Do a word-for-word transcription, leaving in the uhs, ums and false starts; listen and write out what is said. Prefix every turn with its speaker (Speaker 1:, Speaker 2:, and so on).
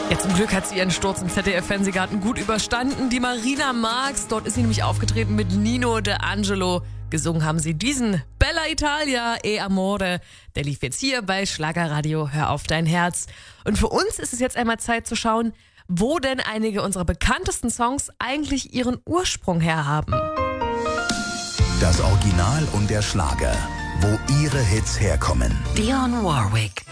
Speaker 1: Ja, zum Glück hat sie ihren Sturz im Z D F-Fernsehgarten gut überstanden. Die Marina Marx, dort ist sie nämlich aufgetreten mit Nino D'Angelo. Gesungen haben sie diesen Bella Italia e Amore. Der lief jetzt hier bei Schlagerradio Hör auf dein Herz. Und für uns ist es jetzt einmal Zeit zu schauen, wo denn einige unserer bekanntesten Songs eigentlich ihren Ursprung herhaben.
Speaker 2: Das Original und der Schlager, wo ihre Hits herkommen.
Speaker 3: Dionne Warwick.